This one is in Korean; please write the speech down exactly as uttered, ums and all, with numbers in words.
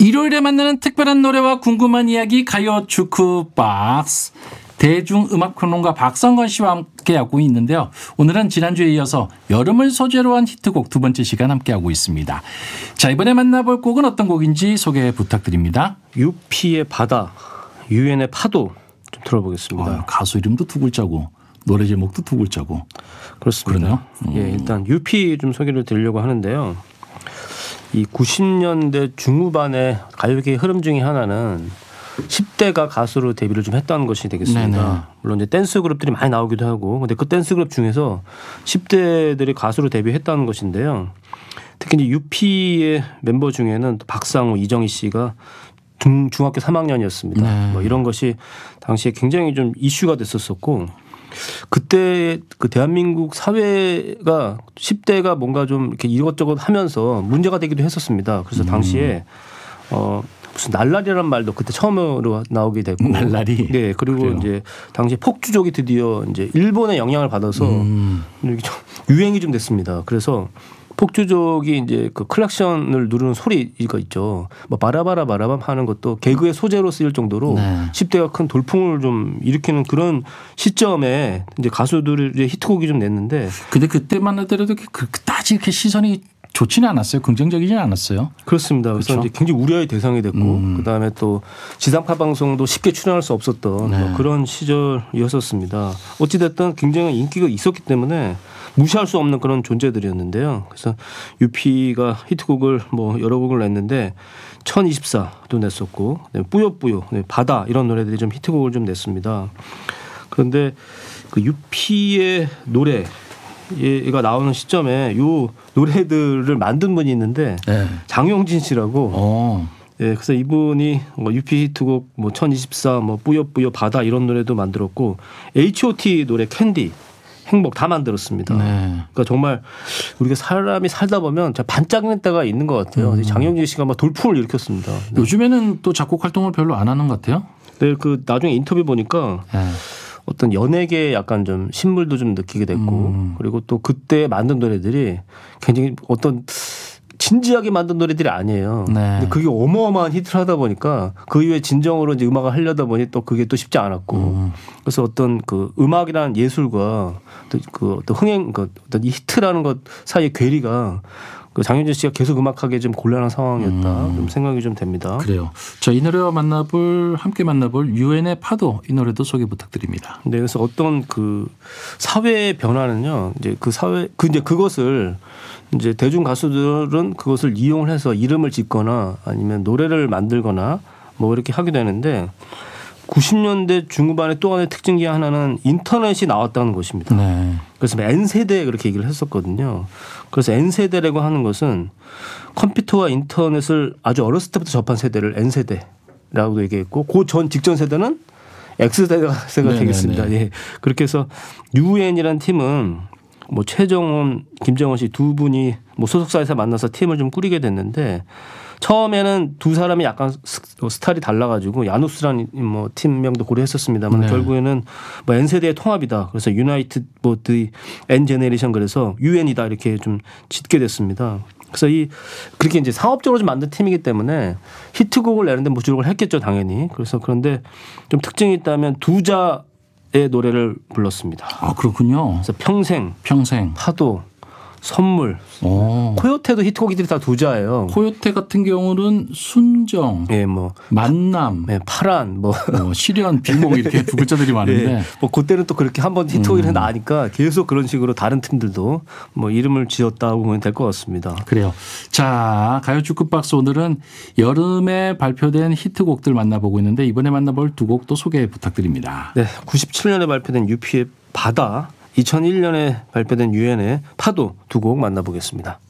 일요일에 만나는 특별한 노래와 궁금한 이야기 가요 주크박스. 대중음악평론가 박성건 씨와 함께하고 있는데요. 오늘은 지난주에 이어서 여름을 소재로 한 히트곡 두 번째 시간 함께하고 있습니다. 자, 이번에 만나볼 곡은 어떤 곡인지 소개 부탁드립니다. 유피의 바다, 유엔의 파도 좀 들어보겠습니다. 어, 가수 이름도 두 글자고 노래 제목도 두 글자고. 그렇습니다. 음. 예, 일단 유피 좀 소개를 드리려고 하는데요. 이 구십 년대 중후반의 가요계의 흐름 중에 하나는 십 대가 가수로 데뷔를 좀 했다는 것이 되겠습니다. 네네. 물론 이제 댄스 그룹들이 많이 나오기도 하고, 근데 그 댄스 그룹 중에서 십 대들이 가수로 데뷔했다는 것인데요. 특히 이제 유피의 멤버 중에는 박상우, 이정희 씨가 중, 중학교 삼 학년이었습니다. 네. 뭐 이런 것이 당시에 굉장히 좀 이슈가 됐었었고, 그때 그 대한민국 사회가 십 대가 뭔가 좀 이렇게 이것저것 하면서 문제가 되기도 했었습니다. 그래서 당시에 어 무슨 날라리라는 말도 그때 처음으로 나오게 됐고, 날라리. 네, 그리고 그래요. 이제 당시 폭주족이 드디어 이제 일본의 영향을 받아서 음. 유행이 좀 됐습니다. 그래서 폭주족이 이제 그 클락션을 누르는 소리가 있죠. 뭐 바라바라 바라밤 하는 것도 개그의 소재로 쓰일 정도로 네. 십 대가 큰 돌풍을 좀 일으키는 그런 시점에 이제 가수들의 히트곡이 좀 냈는데. 근데 그때만 하더라도 그다지 이렇게 시선이 좋지는 않았어요. 긍정적이지는 않았어요. 그렇습니다. 그래서 그렇죠? 이제 굉장히 우려의 대상이 됐고, 음. 그 다음에 또 지상파 방송도 쉽게 출연할 수 없었던 네. 뭐 그런 시절이었었습니다. 어찌됐든 굉장히 인기가 있었기 때문에 무시할 수 없는 그런 존재들이었는데요. 그래서 유피가 히트곡을 뭐 여러 곡을 냈는데 천이십사도 냈었고, 뿌요뿌요, 바다 이런 노래들이 좀 히트곡을 좀 냈습니다. 그런데 그 유피의 노래 얘가 나오는 시점에 요 노래들을 만든 분이 있는데 네. 장용진 씨라고. 어. 예, 그래서 이분이 뭐 유피 히트곡 뭐 천이십사, 뭐 뿌요뿌요, 바다 이런 노래도 만들었고 에이치 오 티 노래 캔디, 행복 다 만들었습니다. 네. 그러니까 정말 우리가 사람이 살다 보면 반짝이는 때가 있는 것 같아요. 음. 장용진 씨가 막 돌풍을 일으켰습니다. 네. 요즘에는 또 작곡 활동을 별로 안 하는 것 같아요. 네, 그 나중에 인터뷰 보니까. 네. 어떤 연예계에 약간 좀 신물도 좀 느끼게 됐고, 음. 그리고 또 그때 만든 노래들이 굉장히 어떤 진지하게 만든 노래들이 아니에요. 네. 근데 그게 어마어마한 히트를 하다 보니까 그 이후에 진정으로 이제 음악을 하려다 보니 또 그게 또 쉽지 않았고, 음. 그래서 어떤 그 음악이라는 예술과 그 어떤 흥행, 그 어떤 이 히트라는 것 사이의 괴리가 그 장윤진 씨가 계속 음악하기에 좀 곤란한 상황이었다. 음. 좀 생각이 좀 됩니다. 그래요. 자, 이 노래와 만나볼 함께 만나볼 유엔의 파도 이 노래도 소개 부탁드립니다. 네, 그래서 어떤 그 사회의 변화는요. 이제 그 사회 그 이제 그것을 이제 대중 가수들은 그것을 이용을 해서 이름을 짓거나 아니면 노래를 만들거나 뭐 이렇게 하게 되는데. 구십 년대 중후반의 또 하나의 특징 중에 하나는 인터넷이 나왔다는 것입니다. 네. 그래서 N세대 그렇게 얘기를 했었거든요. 그래서 N세대라고 하는 것은 컴퓨터와 인터넷을 아주 어렸을 때부터 접한 세대를 N세대라고 얘기했고 그 전 직전 세대는 X세대가 되겠습니다. 예. 그렇게 해서 유엔이라는 팀은 뭐 최정원, 김정원 씨 두 분이 뭐 소속사에서 만나서 팀을 좀 꾸리게 됐는데 처음에는 두 사람이 약간 스타일이 달라가지고 야누스라는 뭐 팀명도 고려했었습니다만 네. 결국에는 뭐 N세대의 통합이다. 그래서 유나이티드 뭐드 N 제네레이션 그래서 유엔이다 이렇게 좀 짓게 됐습니다. 그래서 이 그렇게 이제 상업적으로 좀 만든 팀이기 때문에 히트곡을 내는데 뭐 주력을 했겠죠 당연히. 그래서 그런데 좀 특징이 있다면 두 자의 노래를 불렀습니다. 아 그렇군요. 그래서 평생, 평생, 파도. 선물. 오. 코요테도 히트곡이들이 다 두 자예요. 코요테 같은 경우는 순정, 예, 뭐 만남, 예, 파란, 뭐, 뭐 시련, 비몽 이렇게 두 글자들이 많은데, 예, 뭐 그때는 또 그렇게 한번 히트곡이 음. 나니까 계속 그런 식으로 다른 팀들도 뭐 이름을 지었다고 보면 될 것 같습니다. 그래요. 자, 가요 주크박스 오늘은 여름에 발표된 히트곡들 만나보고 있는데 이번에 만나볼 두 곡도 소개 부탁드립니다. 네, 구십칠 년에 발표된 유피의 바다. 이천일 년에 발표된 유엔의 파도 두 곡 만나보겠습니다.